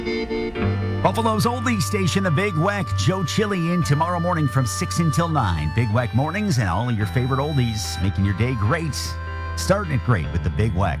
Buffalo's oldies station, the Big Weck. Joe Chili in tomorrow morning from 6 until 9. Big Weck mornings and all of your favorite oldies, making your day great. Starting it great with the Big Weck.